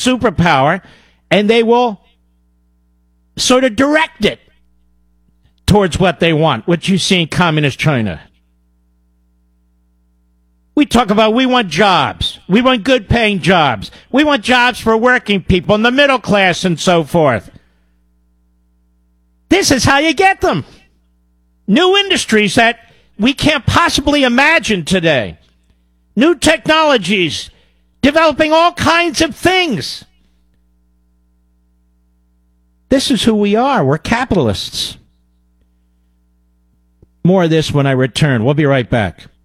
superpower, and they will sort of direct it towards what they want, what you see in communist China. We talk about we want jobs. We want good-paying jobs. We want jobs for working people and the middle class and so forth. This is how you get them. New industries that we can't possibly imagine today. New technologies, developing all kinds of things. This is who we are. We're capitalists. More of this when I return. We'll be right back.